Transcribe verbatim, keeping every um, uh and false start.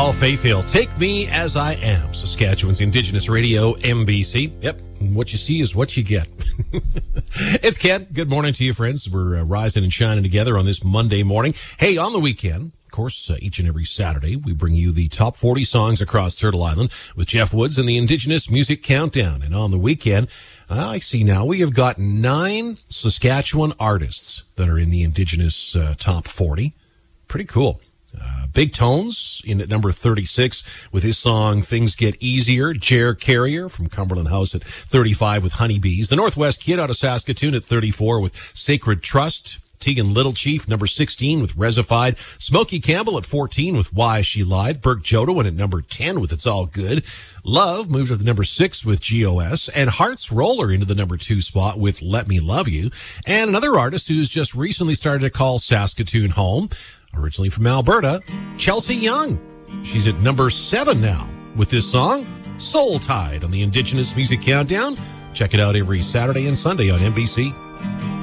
Paul Fayfield, Take Me As I Am, Saskatchewan's Indigenous Radio, M B C. Yep, what you see is what you get. It's Ken. Good morning to you, friends. We're uh, rising and shining together on this Monday morning. Hey, on the weekend, of course, uh, each and every Saturday, we bring you the top forty songs across Turtle Island with Jeff Woods and the Indigenous Music Countdown. And on the weekend, uh, I see now we have got nine Saskatchewan artists that are in the Indigenous uh, top forty. Pretty cool. Uh, Big Tones in at number thirty-six with his song Things Get Easier. Jer Carrier from Cumberland House at thirty-five with Honeybees. The Northwest Kid out of Saskatoon at thirty-four with Sacred Trust. Tegan Little Chief, number sixteen with Resified. Smokey Campbell at fourteen with Why She Lied. Burke Jodoin at number ten with It's All Good. Love moved to the number six with G O S. And Hearts Roller into the number two spot with Let Me Love You. And another artist who's just recently started to call Saskatoon home, originally from Alberta, Chelsea Young. She's at number seven now with this song, Soul Tide, on the Indigenous Music Countdown. Check it out every Saturday and Sunday on M B C.